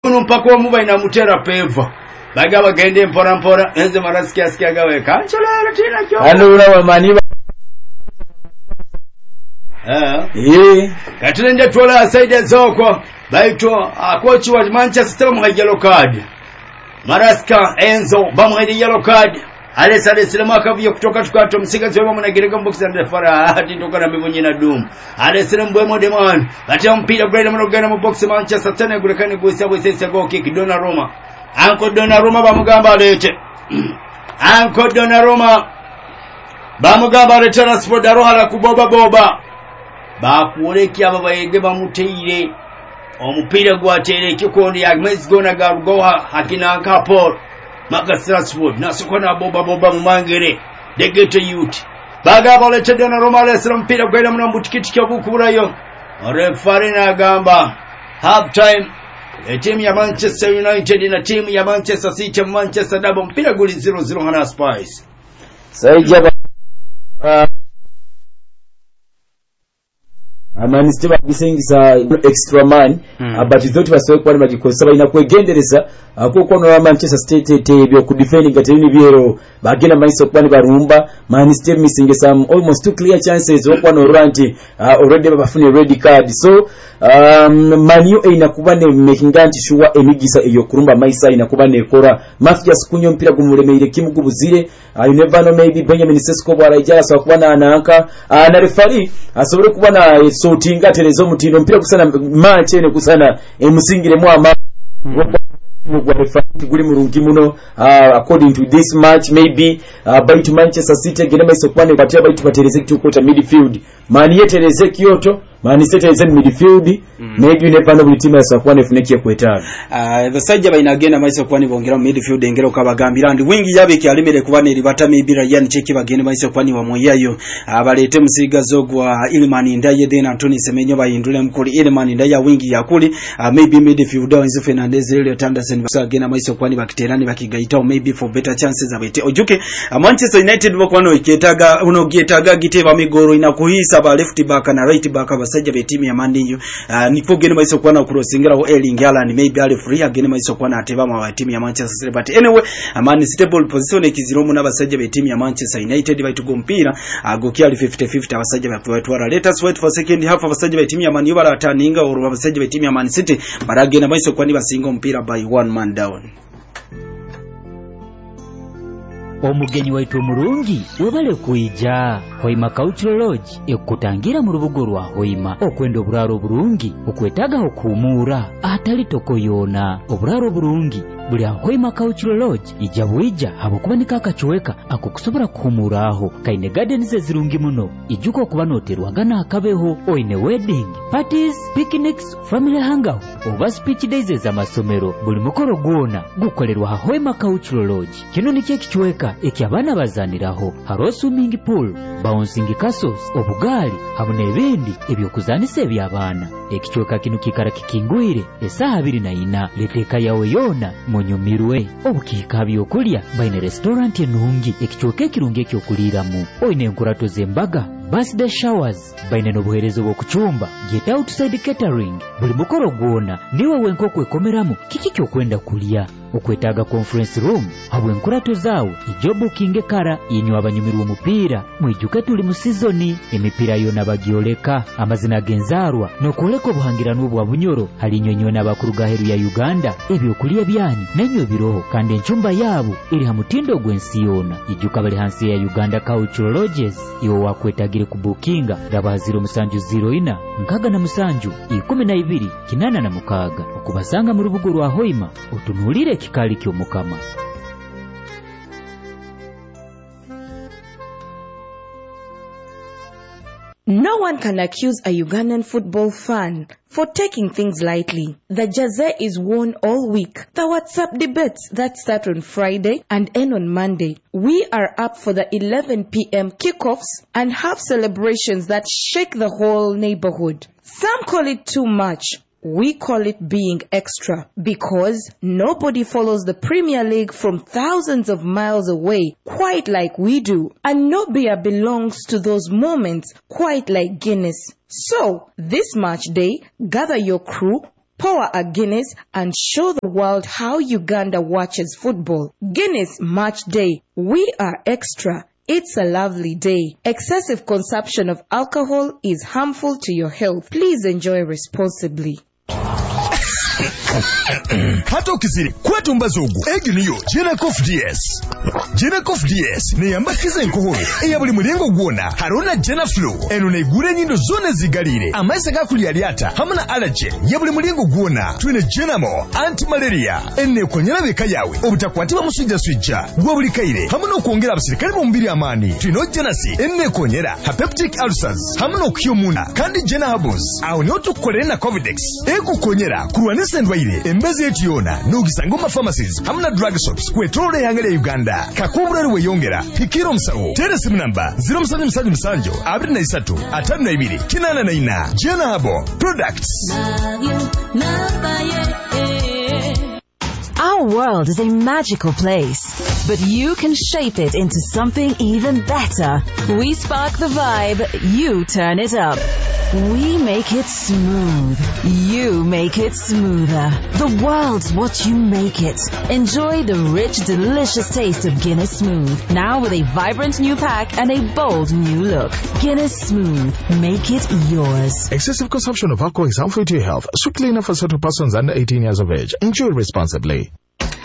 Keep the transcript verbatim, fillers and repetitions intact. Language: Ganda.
Uno mpako muba ina mutera peva. Baga bagende mpora mpora enze marasikia sikia gawe kanchola tina kyo. Alura wa maniba. Eh. Eh. Katunja tola side zoko. Baito akochi wa Manchester mu yellow card. Maraska Enzo bamuhedi yellow card. Ale sale silema akavuye kutoka tukato msigazi wa mwana gereka box and fara hadi ndoka na mibonye na doom. Ale sile mbwemo demand. Ati mpira grade mwana gana mu box Manchester tena gurekani gusa bwese go kick Donnarumma. Anko Donnarumma bamugamba lete. Anko Donnarumma bamugamba lete na sport daroha la kuboba boba. Bakuoleki aba bayege bamuteire. Omupira gwatere kikondi ya Messi gona garugoha hakina Kapol. Maka Strasbourg nasukona boba boba mumangere degete youth baga balete Donnarumma lesera mpira gwera muno mbutikiti kyo bukurayo referee na gamba half time e timu ya Manchester United na timu ya Manchester City Manchester double mpira goli zero zero hana Spice saija uh, amani stiba gisengisa extra man hmm. Abati zoti basowe kwa magikosa bayina kwegendereza akoko no Manchester State te byo ku defending gatini byero bagena maiso kwani barumba Man City missing some almost two clear chances okwa no ranti uh, already babafune red card so um, Manu inakubane mekinganti shuwa emigisa iyo kurumba maisa inakubane ekora mafia sikunyo mpira gumulemeire kimugubuzire uh, you never know maybe Benjamin Sesko bwarajala so kubana anaka uh, na referee asobore uh, kubana uh, so tinga telezo mutino mpira kusana match ene kusana emusingire mu ama mugwa referee guli murungi muno uh, according to this match maybe uh, by to Manchester City gene maiso kwane batia by to bateleze kituko midfield mani yeteleze kyoto mani seteleze midfield mm. Maybe ne pano buli team ya kwane funeki kwetana uh, basajja bayina genda maiso kwane bongera mu midfield engero kabagambira ndi wingi yabe kyalimere kubane libata mibira yani cheki bagende maiso kwane wa moyayo abalete uh, musiga zogwa Ilman Ndaye den Anthony Semenyo bayindule mkoli Ilman Ndaye wingi yakuli uh, maybe midfield Enzo Fernandez ile Anderson basagena maiso kwani bakiterani bakigaita maybe for better chances abete ojuke uh, Manchester United bokwano iketaga uno gietaga giteba migoro inakuhisa ba left back na right back abasajja be team ya Man U uh, nipo gene maiso kwana crossingera o Erling Haaland maybe ale free agene maiso kwana ateba ma team ya Manchester City but anyway a man stable position ekiziromu n'abasajja be team ya Manchester United baitu gompira agokia ali fifty fifty abasajja batwara let us wait for second half abasajja be team ya Man U barataninga or abasajja be team ya Man City baragena maiso kwani basinga mpira by one man down. Omugenyi waitu murungi webale kuija Hoima Cultural Lodge ekutangira mu rubugo rwa Hoima okwenda oburaro burungi okwetaga okumura atali tokoyona oburaro burungi buli Hoima Cultural Lodge ija buija habokubanika akachuweka akukusobora kumuraho kaine gardens zirungi muno ijuko kuba noterwaga nakabeho oine wedding parties picnics family hangout oba speech days z'amasomero buli mukoro gwona gukolerwa Hoima Cultural Lodge kino nikye kichweka eki abana bazaniraho haro swimming pool bouncing castles obugali hamwe n'ebindi ebyo kuzanisa eby'abana ekichweka kino kikara kikingwire esaha abiri na ina leteka yawe yona monyumirwe obukika byokulya baine restaurant enungi ekichweka kirungi ekyokuliramu oine enkurato z'embaga birthday showers baine n'obuherezo bw'okuchumba get outside catering buli mukoro gwona niwe wenko kwekomeramu kiki kyokwenda kulya okwetaga conference room habwe enkurato zawe ijo booking kara yenyu abanyumirwa omupira mwijuka tuli mu seasoni emipira yona bagioleka amazina genzarwa nokoleka obuhangirano bwa bunyoro hali nyonyo n'abakuruga heru ya Uganda ebyo kulya byanyu nenyo biroho kandi enchumba yabo iri hamutindo gwensi yona ijuka bali hansi ya Uganda Cultural Lodges yo wakwetagire ku bookinga raba zero musanju zero ina nkaga na musanju ikumi na ibiri kinana na mukaga okubasanga mu rubugo rwa Hoima otunulire kikali kyo mukama. No one can accuse a Ugandan football fan for taking things lightly. The jersey is worn all week. The WhatsApp debates that start on Friday and end on Monday. We are up for the eleven p.m. kickoffs and have celebrations that shake the whole neighborhood. Some call it too much. We call it being extra because nobody follows the Premier League from thousands of miles away quite like we do. And no beer belongs to those moments quite like Guinness. So, this match day, gather your crew, Pour a Guinness and show the world how Uganda watches football. Guinness Match Day. We are extra. It's a lovely day. Excessive consumption of alcohol is harmful to your health. Please enjoy responsibly. Hato kisiri kwetu mbazogu egi niyo Genacof D S. Genacof D S ne yambakiza enkohoro eya buli mulingo gwona haruna Genaflow eno ne gure nyindo zone zigalire amaisa gakuli aliata hamuna allergy ya buli mulingo gwona twine Genamo anti-malaria enne konyera beka yawe obutakwatiba musujja sujja gwa buli kaire hamuna okuongera abasirikali mu mbiri amani twino Genasi enne konyera peptic ulcers hamuna okuyomuna kandi Genahabos awo ne otukolera na Covidex eko konyera kurwanisa endwaire embezi etiona n'ogisanga pharmacies hamuna drug shops kwetolole yangere Uganda kakubura ruwe yongera pikiro msawo telesimu namba zero seven seven seven abiri na three atano na ibiri kinana na ina Genahabo products. Our world is a magical place, but you can shape it into something even better. We spark the vibe, you turn it up. We make it smooth. You make it smoother. The world's what you make it. Enjoy the rich, delicious taste of Guinness Smooth. Now with a vibrant new pack and a bold new look. Guinness Smooth. Make it yours. Excessive consumption of alcohol is harmful to your health. Strictly enough for certain persons under eighteen years of age. Enjoy responsibly.